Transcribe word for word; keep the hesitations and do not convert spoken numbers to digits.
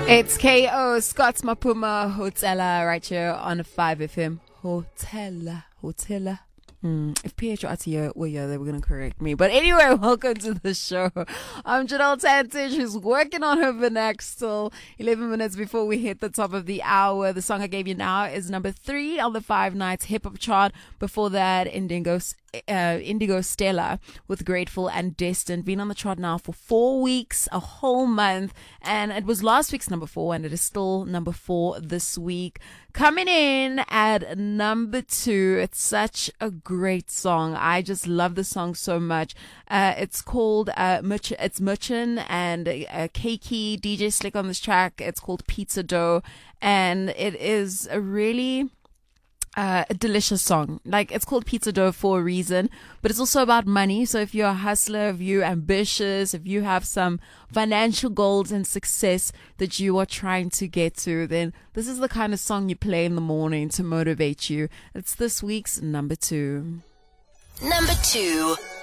It's K O, Scott's Mapuma, Hotela, right here on five F M. Hotela, Hotela. Mm, if P H R T were here, they were going to correct me. But anyway, welcome to the show. I'm Janelle Tantich, who's working on her vernac still. eleven minutes before we hit the top of the hour. The song I gave you now is number three on the Five Nights Hip Hop chart. Before that, Indigo, uh, Indigo Stella with Grateful and Destined. Been on the chart now for four weeks, a whole month. And it was last week's number four, and it is still number four this week. Coming in at number two, it's such a great song. I just love the song so much. Uh, it's called, uh, Merch- it's Merchin and uh, Keiki, D J Slick on this track. It's called Pizza Dough, and it is a really... Uh, a delicious song. Like, it's called Pizza Dough for a reason, but it's also about money. So if you're a hustler, if you're ambitious, if you have some financial goals and success that you are trying to get to, then this is the kind of song you play in the morning to motivate you. It's this week's number two. Number two.